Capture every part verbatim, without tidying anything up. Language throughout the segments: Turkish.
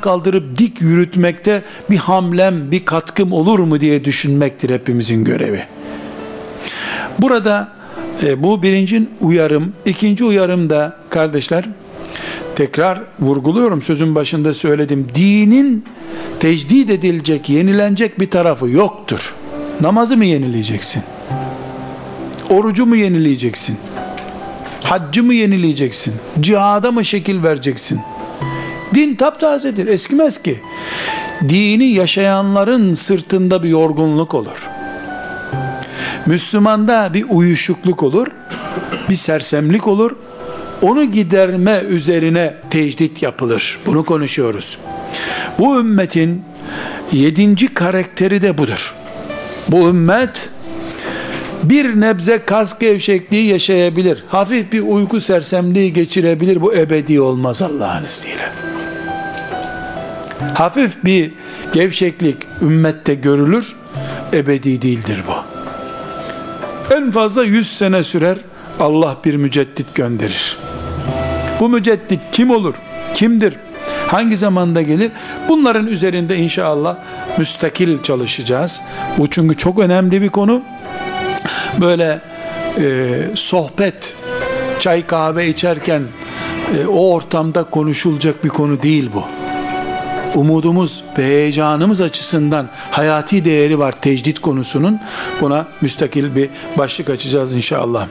kaldırıp dik yürütmekte bir hamlem, bir katkım olur mu diye düşünmektir hepimizin görevi. Burada e, bu birinci uyarım. İkinci uyarım da kardeşler, tekrar vurguluyorum, sözün başında söyledim. Dinin tecdid edilecek, yenilenecek bir tarafı yoktur. Namazı mı yenileyeceksin? Orucu mu yenileyeceksin? Haccı mı yenileyeceksin? Cihada mı şekil vereceksin? Din taptazedir, eskimez ki. Dini yaşayanların sırtında bir yorgunluk olur. Müslümanda bir uyuşukluk olur, bir sersemlik olur. Onu giderme üzerine tecdit yapılır. Bunu konuşuyoruz. Bu ümmetin yedinci karakteri de budur. Bu ümmet bir nebze kas gevşekliği yaşayabilir. Hafif bir uyku sersemliği geçirebilir. Bu ebedi olmaz Allah'ın izniyle. Hafif bir gevşeklik ümmette görülür. Ebedi değildir bu. En fazla yüz sene sürer. Allah bir müceddit gönderir. Bu müceddit kim olur? Kimdir? Hangi zamanda gelir? Bunların üzerinde inşallah müstakil çalışacağız. Bu çünkü çok önemli bir konu. Böyle e, sohbet, çay kahve içerken e, o ortamda konuşulacak bir konu değil bu. Umudumuz ve heyecanımız açısından hayati değeri var tecdit konusunun. Buna müstakil bir başlık açacağız inşallah.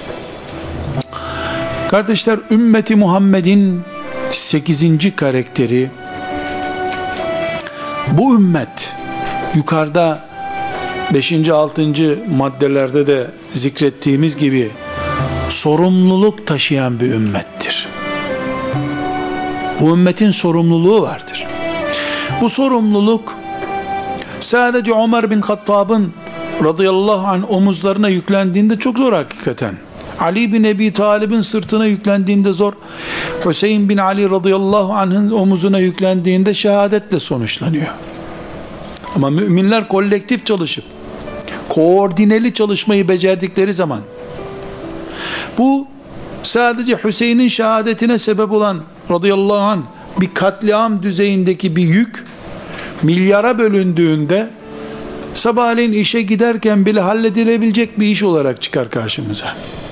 Kardeşler, ümmeti Muhammed'in sekizinci karakteri, bu ümmet yukarıda beşinci altıncı maddelerde de zikrettiğimiz gibi sorumluluk taşıyan bir ümmettir. Bu ümmetin sorumluluğu vardır. Bu sorumluluk sadece Ömer bin Hattab'ın radıyallahu anh omuzlarına yüklendiğinde çok zor hakikaten. Ali bin Ebi Talib'in sırtına yüklendiğinde zor. Hüseyin bin Ali radıyallahu anh'ın omuzuna yüklendiğinde şehadetle sonuçlanıyor. Ama müminler kolektif çalışıp koordineli çalışmayı becerdikleri zaman, bu sadece Hüseyin'in şehadetine sebep olan radıyallahu anh bir katliam düzeyindeki bir yük milyara bölündüğünde sabahleyin işe giderken bile halledilebilecek bir iş olarak çıkar karşımıza.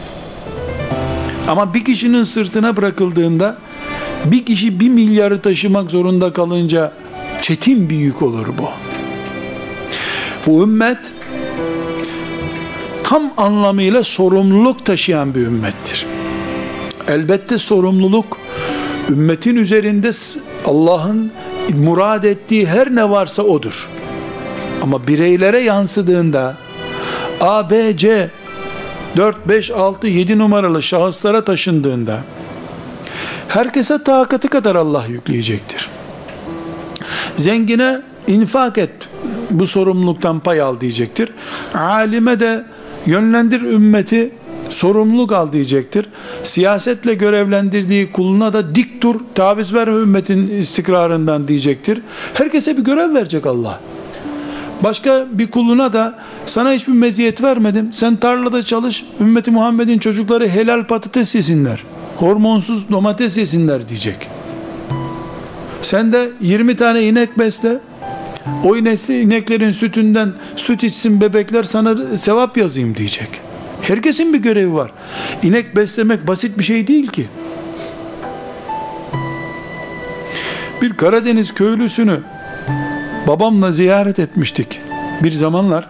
Ama bir kişinin sırtına bırakıldığında, bir kişi bir milyarı taşımak zorunda kalınca çetin bir yük olur bu. Bu ümmet tam anlamıyla sorumluluk taşıyan bir ümmettir. Elbette sorumluluk ümmetin üzerinde Allah'ın murad ettiği her ne varsa odur. Ama bireylere yansıdığında A, B, C dört, beş, altı, yedi numaralı şahıslara taşındığında herkese takatı kadar Allah yükleyecektir. Zengine infak et, bu sorumluluktan pay al diyecektir. Alime de yönlendir ümmeti, sorumluluk al diyecektir. Siyasetle görevlendirdiği kuluna da dik dur, taviz verme ümmetin istikrarından diyecektir. Herkese bir görev verecek Allah. Başka bir kuluna da sana hiçbir meziyet vermedim, sen tarlada çalış, ümmeti Muhammed'in çocukları helal patates yesinler, hormonsuz domates yesinler diyecek. Sen de yirmi tane inek besle, o ineklerin sütünden süt içsin bebekler, sana sevap yazayım diyecek. Herkesin bir görevi var. İnek beslemek basit bir şey değil ki. Bir Karadeniz köylüsünü babamla ziyaret etmiştik bir zamanlar.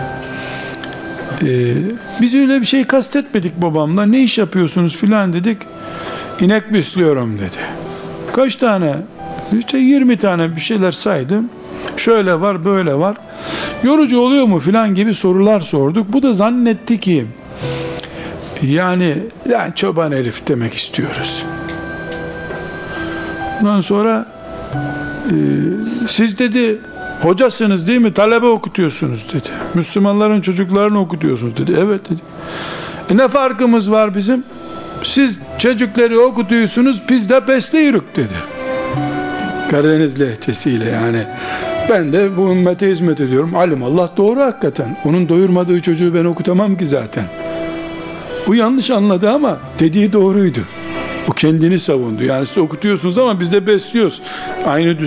Ee, biz öyle bir şey kastetmedik babamla. Ne iş yapıyorsunuz filan dedik. İnek besliyorum dedi. Kaç tane? İşte yirmi tane bir şeyler saydım. Şöyle var, böyle var. Yorucu oluyor mu filan gibi sorular sorduk. Bu da zannetti ki yani, yani çoban herif demek istiyoruz. Ondan sonra e, siz dedi hocasınız değil mi? Talebe okutuyorsunuz dedi. Müslümanların çocuklarını okutuyorsunuz dedi. Evet dedi. E ne farkımız var bizim? Siz çocukları okutuyorsunuz, biz de besliyoruz dedi. Karadeniz lehçesiyle yani. Ben de bu ümmete hizmet ediyorum. Alim Allah doğru hakikaten. Onun doyurmadığı çocuğu ben okutamam ki zaten. Bu yanlış anladı ama dediği doğruydu. O kendini savundu. Yani siz okutuyorsunuz ama biz de besliyoruz. Aynı